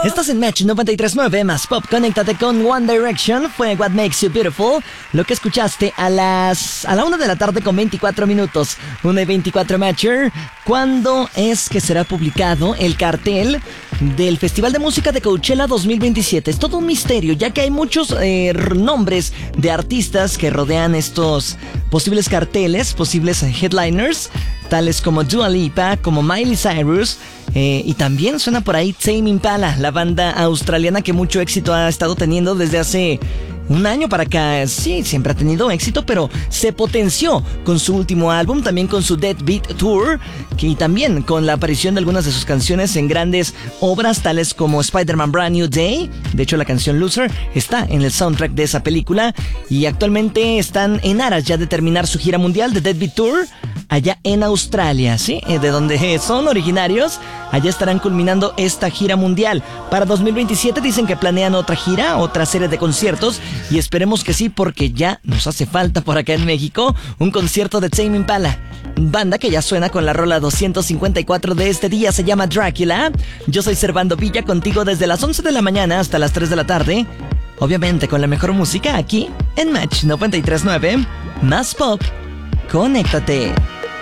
Estás en Match 93.9 más Pop. Conéctate con One Direction. Fue What Makes You Beautiful. Lo que escuchaste a la 1 de la tarde con 24 minutos. 1:24 Matcher. ¿Cuándo es que será publicado el cartel del Festival de Música de Coachella 2027? Es todo un misterio, ya que hay muchos nombres de artistas que rodean estos posibles carteles, posibles headliners, tales como Dua Lipa, como Miley Cyrus, y también suena por ahí Tame Impala, la banda australiana que mucho éxito ha estado teniendo desde hace un año para acá. Sí, siempre ha tenido éxito, pero se potenció con su último álbum, también con su Deadbeat Tour, y también con la aparición de algunas de sus canciones en grandes obras tales como Spider-Man Brand New Day. De hecho, la canción Loser está en el soundtrack de esa película, y actualmente están en aras ya de terminar su gira mundial de Deadbeat Tour allá en Australia, ¿sí? De donde son originarios. Allá estarán culminando esta gira mundial. Para 2027 dicen que planean otra gira, otra serie de conciertos, y esperemos que sí, porque ya nos hace falta por acá en México un concierto de Tame Impala, banda que ya suena con la rola 254 de este día. Se llama Drácula. Yo soy Servando Villa, contigo desde las 11 de la mañana hasta las 3 de la tarde, obviamente con la mejor música aquí en Match 93.9 más Pop. Conéctate.